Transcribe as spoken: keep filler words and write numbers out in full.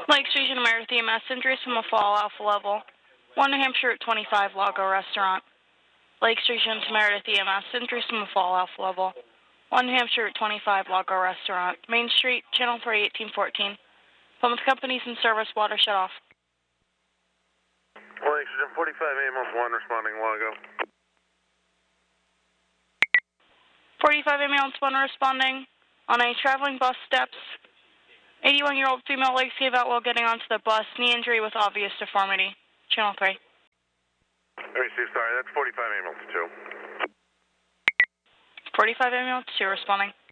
Lake Station Meredith E M S, injuries from a fall, alpha level. one New Hampshire at twenty-five, Lago Restaurant. Lake Station Meredith E M S, injuries from a fall, alpha level. one New Hampshire at twenty-five, Lago Restaurant. Main Street, Channel three, eighteen fourteen. Plymouth Companies in service, water shut off. Lake Station forty-five, ambulance one responding, Lago. forty-five ambulance one responding on a traveling bus steps. eighty-one-year-old female legs gave out while getting onto the bus. Knee injury with obvious deformity. Channel three. Receive, sorry, that's forty-five ambulance two. forty-five ambulance two responding.